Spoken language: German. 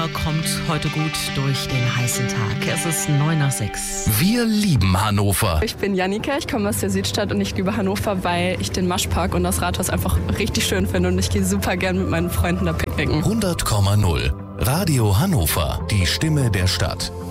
Hannover kommt heute gut durch den heißen Tag. Es ist 6:09. Wir lieben Hannover. Ich bin Jannika, ich komme aus der Südstadt und ich liebe Hannover, weil ich den Maschpark und das Rathaus einfach richtig schön finde und ich gehe super gern mit meinen Freunden da picknicken. 100,0 Radio Hannover, die Stimme der Stadt.